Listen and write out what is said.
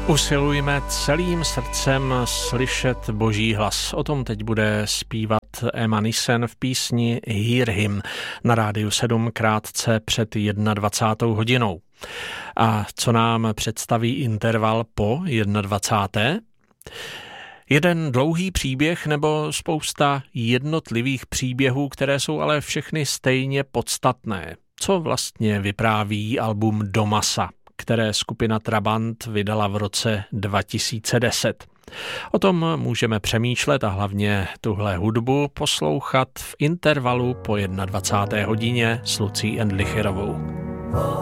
Usilujme celým srdcem slyšet Boží hlas. O tom teď bude zpívat Emma Nissen v písni Hear Him na Rádiu 7 krátce před 21. hodinou. A co nám představí interval po 21. Jeden dlouhý příběh nebo spousta jednotlivých příběhů, které jsou ale všechny stejně podstatné. Co vlastně vypráví album Do masa, které skupina Trabant vydala v roce 2010. O tom můžeme přemýšlet a hlavně tuhle hudbu poslouchat v intervalu po 21. hodině s Lucí Endlicherovou.